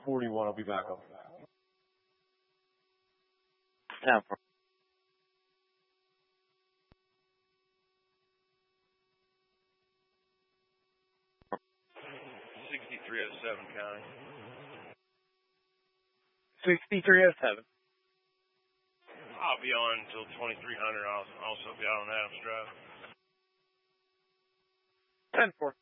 41. I'll be back on. 10-4. 6307 County. 6307. I'll be on until 2300. I'll also be out on Adams Drive. 10-4.